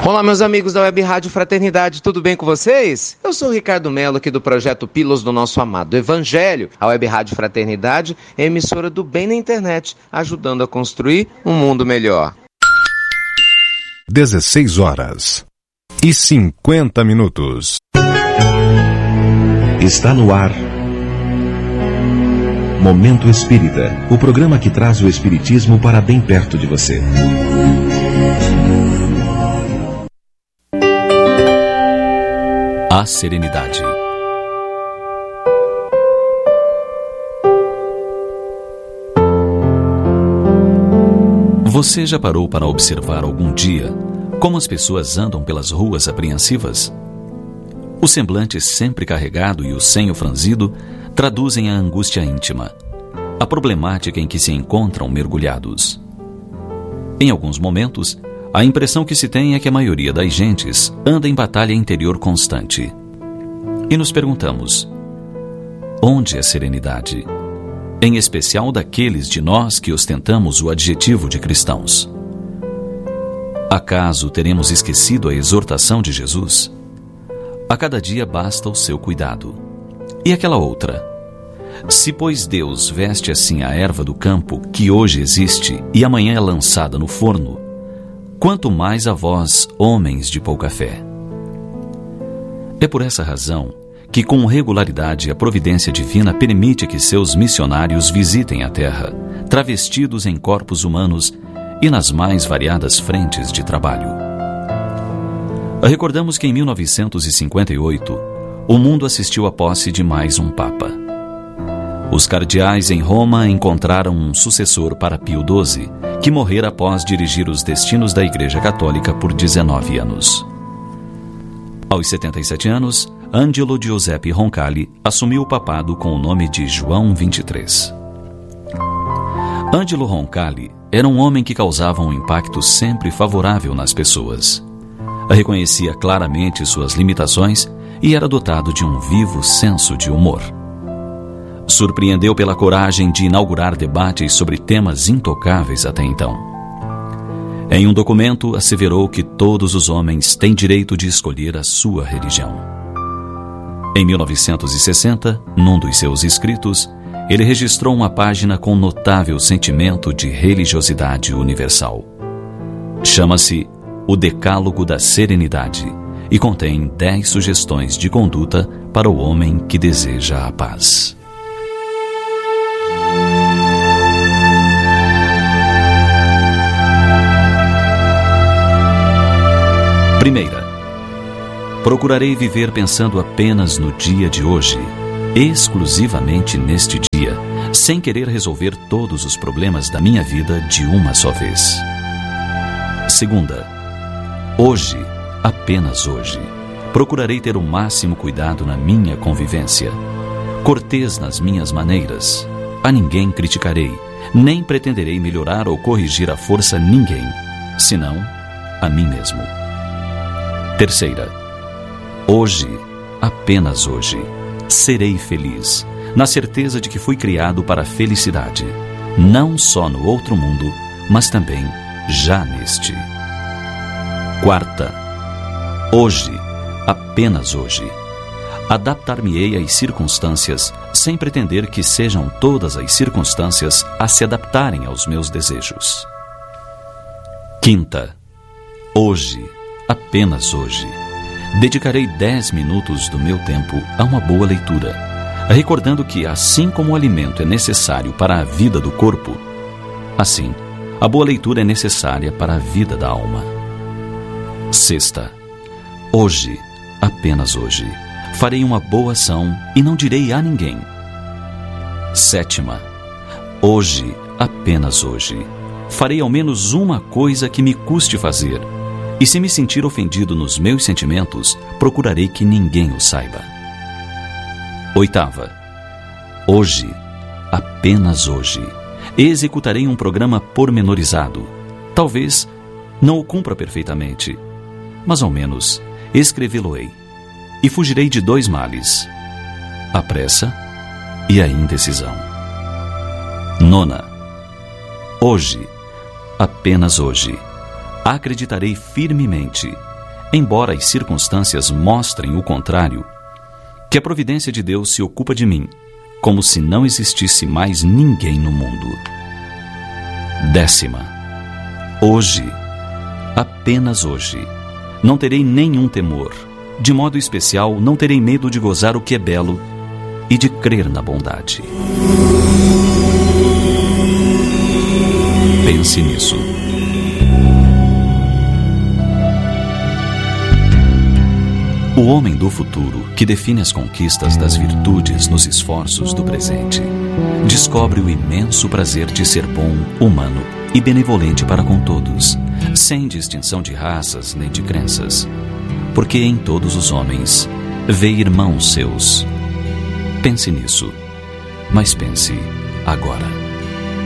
Olá, meus amigos da Web Rádio Fraternidade, tudo bem com vocês? Eu sou o Ricardo Mello, aqui do Projeto Pílulas do Nosso Amado Evangelho. A Web Rádio Fraternidade é emissora do bem na internet, ajudando a construir um mundo melhor. 16h50. Está no ar Momento Espírita, o programa que traz o Espiritismo para bem perto de você. A serenidade. Você já parou para observar algum dia como as pessoas andam pelas ruas apreensivas? O semblante sempre carregado e o senho franzido traduzem a angústia íntima, a problemática em que se encontram mergulhados. Em alguns momentos, a impressão que se tem é que a maioria das gentes anda em batalha interior constante. E nos perguntamos: onde é a serenidade? Em especial daqueles de nós que ostentamos o adjetivo de cristãos. Acaso teremos esquecido a exortação de Jesus? A cada dia basta o seu cuidado. E aquela outra: se, pois, Deus veste assim a erva do campo, que hoje existe e amanhã é lançada no forno, quanto mais a vós, homens de pouca fé. É por essa razão que, com regularidade, a providência divina permite que seus missionários visitem a Terra, travestidos em corpos humanos e nas mais variadas frentes de trabalho. Recordamos que em 1958, o mundo assistiu à posse de mais um Papa. Os cardeais em Roma encontraram um sucessor para Pio XII, que morrera após dirigir os destinos da Igreja Católica por 19 anos. Aos 77 anos, Angelo Giuseppe Roncalli assumiu o papado com o nome de João XXIII. Angelo Roncalli era um homem que causava um impacto sempre favorável nas pessoas. Reconhecia claramente suas limitações e era dotado de um vivo senso de humor. Surpreendeu pela coragem de inaugurar debates sobre temas intocáveis até então. Em um documento, asseverou que todos os homens têm direito de escolher a sua religião. Em 1960, num dos seus escritos, ele registrou uma página com notável sentimento de religiosidade universal. Chama-se O Decálogo da Serenidade e contém 10 sugestões de conduta para o homem que deseja a paz. Primeira, procurarei viver pensando apenas no dia de hoje, exclusivamente neste dia, sem querer resolver todos os problemas da minha vida de uma só vez. Segunda, hoje, apenas hoje, procurarei ter o máximo cuidado na minha convivência, cortês nas minhas maneiras. A ninguém criticarei, nem pretenderei melhorar ou corrigir à força ninguém, senão a mim mesmo. Terceira, hoje, apenas hoje, serei feliz, na certeza de que fui criado para a felicidade, não só no outro mundo, mas também já neste. Quarta, hoje, apenas hoje, adaptar-me-ei às circunstâncias, sem pretender que sejam todas as circunstâncias a se adaptarem aos meus desejos. Quinta, hoje, apenas hoje, dedicarei 10 minutos do meu tempo a uma boa leitura, recordando que, assim como o alimento é necessário para a vida do corpo, assim, a boa leitura é necessária para a vida da alma. Sexta, hoje, apenas hoje, farei uma boa ação e não direi a ninguém. Sétima, hoje, apenas hoje, farei ao menos uma coisa que me custe fazer, e se me sentir ofendido nos meus sentimentos, procurarei que ninguém o saiba. Oitava, hoje, apenas hoje, executarei um programa pormenorizado. Talvez não o cumpra perfeitamente, mas ao menos escrevê-lo-ei, e fugirei de 2 males: a pressa e a indecisão. Nona, hoje, apenas hoje, acreditarei firmemente embora as circunstâncias mostrem o contrário, que a providência de Deus se ocupa de mim, como se não existisse mais ninguém no mundo. 10ª. Hoje, apenas hoje, não terei nenhum temor. De modo especial, não terei medo de gozar o que é belo e de crer na bondade. Pense nisso. O homem do futuro, que define as conquistas das virtudes nos esforços do presente, descobre o imenso prazer de ser bom, humano e benevolente para com todos, sem distinção de raças nem de crenças, porque em todos os homens vê irmãos seus. Pense nisso, mas pense agora.